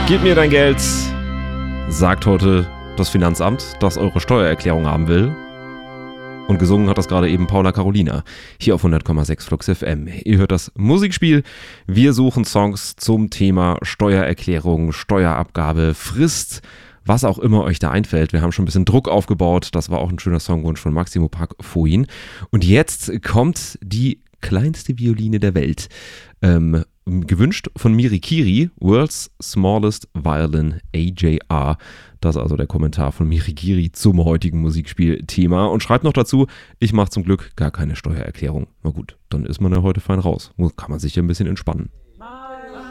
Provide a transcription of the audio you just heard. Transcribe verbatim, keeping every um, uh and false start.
Gib mir dein Geld, sagt heute das Finanzamt, das eure Steuererklärung haben will. Und gesungen hat das gerade eben Paula Carolina, hier auf hundert Komma sechs Flux F M. Ihr hört das Musikspiel. Wir suchen Songs zum Thema Steuererklärung, Steuerabgabe, Frist, was auch immer euch da einfällt. Wir haben schon ein bisschen Druck aufgebaut. Das war auch ein schöner Songwunsch von Maximo Park vorhin. Und jetzt kommt die kleinste Violine der Welt. Ähm, gewünscht von Miri Kiri, World's Smallest Violin, A J R. Das ist also der Kommentar von Miri Kiri zum heutigen Musikspielthema. Und schreibt noch dazu, ich mache zum Glück gar keine Steuererklärung. Na gut, dann ist man ja heute fein raus. Kann man sich ja ein bisschen entspannen.